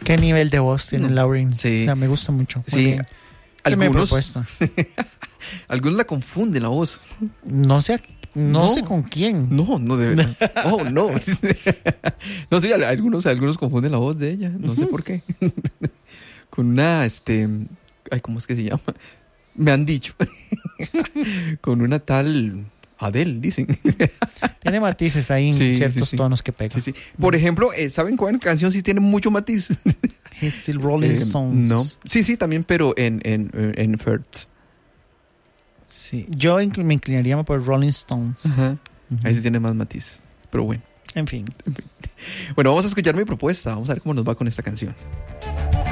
¿Qué nivel de voz tiene Lauryn? Sí. O sea, me gusta mucho. Muy Sí. bien. Algunos la confunden la voz. No sé con quién. No de verdad. Oh, no. No, sí, algunos confunden la voz de ella. No sé por qué. Con una, ay, ¿cómo es que se llama? Me han dicho. Con una tal Adele, dicen. Tiene matices ahí en ciertos tonos que pega. Sí. Por ejemplo, ¿saben cuál canción sí tiene mucho matiz? He's Still Rolling Stones. No. Sí, también, pero en Firth. Sí. Yo me inclinaría por Rolling Stones. Ajá. Ahí sí tiene más matices. Pero bueno. En fin. Bueno, vamos a escuchar mi propuesta. Vamos a ver cómo nos va con esta canción.